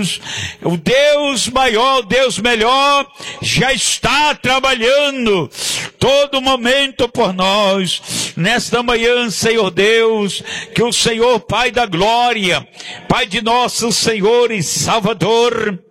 Deus, o Deus maior, o Deus melhor, já está trabalhando todo momento por nós. Nesta manhã, Senhor Deus, que o Senhor, Pai da glória, Pai de nosso Senhor e Salvador,